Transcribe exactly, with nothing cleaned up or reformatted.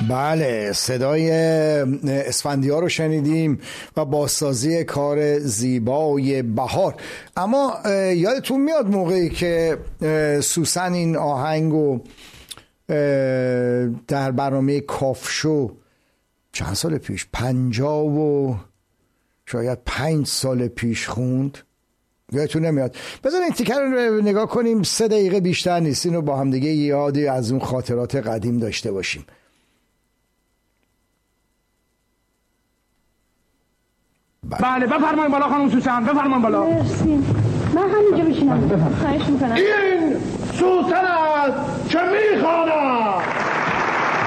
بله، صدای اسفندیار رو شنیدیم و بازسازی کار زیبای بهار. اما یادتون میاد موقعی که سوسن این آهنگو در برنامه کافشو چند سال پیش، پنجاه و شاید پنج سال پیش خوند؟ یادتون نمیاد؟ بذار این تیکر رو نگاه کنیم، سه دقیقه بیشتر نیست، اینو با هم دیگه یادی از اون خاطرات قدیم داشته باشیم. بله بفرمایید بالا خانم سوسن، بفرمایید بالا. مرسی. من همینجا بشینم. خواهش میکنم. این سوسن است که میخواند